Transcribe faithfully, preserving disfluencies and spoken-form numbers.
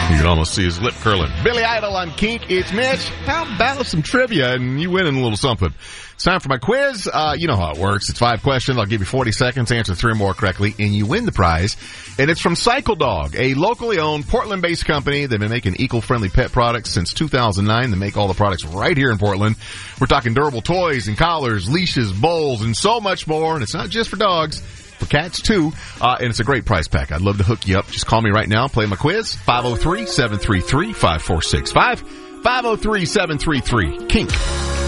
You can almost see his lip curling. Billy Idol on Kink. It's Mitch. How about some trivia and you win a little something? It's time for my quiz. Uh, you know how it works. It's five questions. I'll give you forty seconds to answer three or more correctly, and you win the prize. And it's from Cycle Dog, a locally owned Portland-based company. They've been making eco-friendly pet products since two thousand nine. They make all the products right here in Portland. We're talking durable toys and collars, leashes, bowls, and so much more. And it's not just for dogs. For cats, too. Uh, and it's a great price pack. I'd love to hook you up. Just call me right now. Play my quiz. five oh three, seven three three, five four six five. five oh three, seven three three, KINK.